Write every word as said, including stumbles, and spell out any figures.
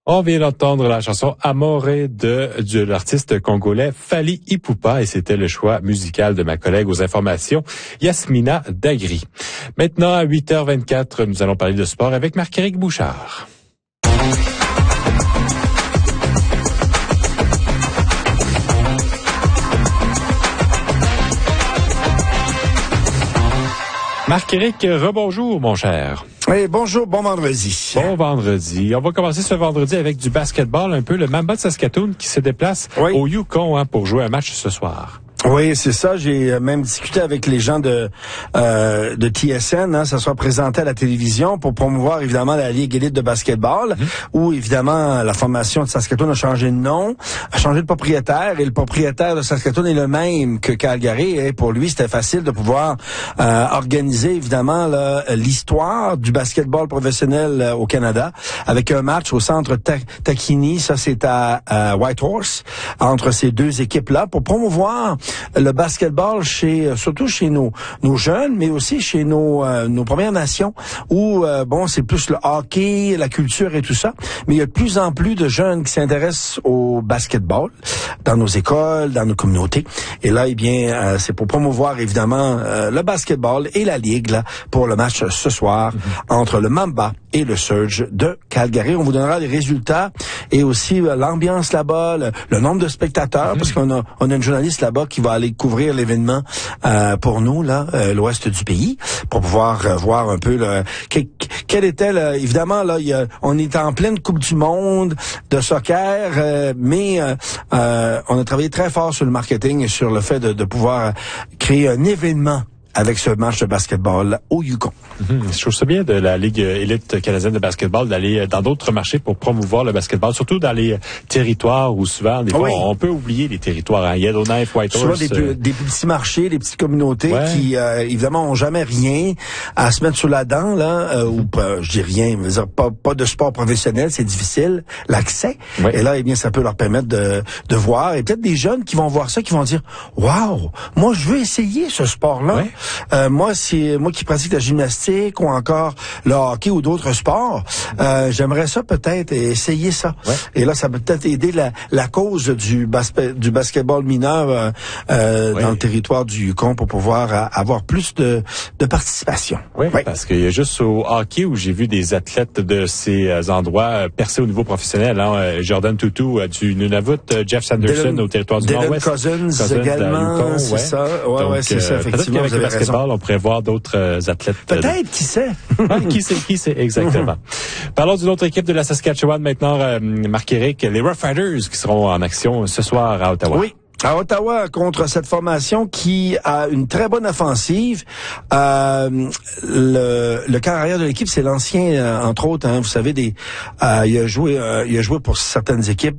On vient d'entendre la chanson Amoré de, de l'artiste congolais Fally Ipupa et c'était le choix musical de ma collègue aux informations, Yasmina Dagri. Maintenant, à huit heures vingt-quatre, nous allons parler de sport avec Marc-Éric Bouchard. Marc-Éric, rebonjour, mon cher. Oui, bonjour, bon vendredi. Bon vendredi. On va commencer ce vendredi avec du basketball, un peu le Mamba de Saskatoon qui se déplace oui. au Yukon hein, pour jouer un match ce soir. Oui, c'est ça. J'ai même discuté avec les gens de euh, de T S N. Hein, ça sera présenté à la télévision pour promouvoir évidemment la Ligue élite de basketball, mmh. où évidemment la formation de Saskatoon a changé de nom, a changé de propriétaire, et le propriétaire de Saskatoon est le même que Calgary. Et pour lui, c'était facile de pouvoir euh, organiser évidemment là, l'histoire du basketball professionnel euh, au Canada avec un match au centre Ta- Takini. Ça, c'est à, à Whitehorse entre ces deux équipes-là pour promouvoir le basketball chez surtout chez nos nos jeunes, mais aussi chez nos euh, nos Premières Nations où euh, bon c'est plus le hockey, la culture et tout ça, mais il y a de plus en plus de jeunes qui s'intéressent au basketball dans nos écoles, dans nos communautés. Et là, eh bien, euh, c'est pour promouvoir évidemment euh, le basketball et la ligue là pour le match ce soir mm-hmm. entre le Mamba et le Surge de Calgary. On vous donnera les résultats et aussi euh, l'ambiance là-bas, le, le nombre de spectateurs, mm-hmm. parce qu'on a on a une journaliste là-bas qui va aller couvrir l'événement euh, pour nous là, euh, l'ouest du pays, pour pouvoir euh, voir un peu le, quel, quel était le, évidemment là, il y a, on est en pleine Coupe du Monde de soccer, euh, mais euh, euh, on a travaillé très fort sur le marketing et sur le fait de, de pouvoir créer un événement avec ce match de basketball au Yukon. Mm-hmm. Je trouve ça bien de la Ligue élite canadienne de basketball d'aller dans d'autres marchés pour promouvoir le basketball, surtout dans les territoires où souvent, des fois, oui. on peut oublier les territoires. Hein. Yellowknife, Whitehorse. Souvent des, euh... des petits marchés, des petites communautés ouais. qui, euh, évidemment, ont jamais rien à se mettre sous la dent, là, euh, ou euh, je dis rien, mais pas, pas de sport professionnel, c'est difficile, l'accès. Oui. Et là, eh bien, ça peut leur permettre de, de voir. Et peut-être des jeunes qui vont voir ça, qui vont dire, waouh, moi, je veux essayer ce sport-là. Oui. Euh, moi, c'est moi qui pratique la gymnastique ou encore le hockey ou d'autres sports. Euh, j'aimerais ça peut-être essayer ça. Ouais. Et là, ça peut peut-être aider la, la cause du, bas- du basketball mineur euh, euh, ouais. dans le territoire du Yukon pour pouvoir euh, avoir plus de, de participation. Oui, ouais. parce qu'il y a juste au hockey où j'ai vu des athlètes de ces euh, endroits euh, percer au niveau professionnel. Hein, euh, Jordan Tutu euh, du Nunavut, euh, Jeff Sanderson Dylan, au territoire du Dylan Nord-Ouest. Cousins, Cousins également, Yukon, c'est ouais. ça. Ouais, Donc, ouais, c'est ça, effectivement. Peut-être qu'avec le basketball, on pourrait voir d'autres euh, athlètes. Peut-être, euh, qui sait? ouais, qui sait, qui sait, exactement. Parlons d'une autre équipe de la Saskatchewan maintenant, euh, Marc-Éric, les Rough Riders qui seront en action ce soir à Ottawa. Oui. À Ottawa, contre cette formation qui a une très bonne offensive. Euh, le, le carrière de l'équipe, c'est l'ancien, euh, entre autres, hein, vous savez, des, euh, il a joué, euh, il a joué pour certaines équipes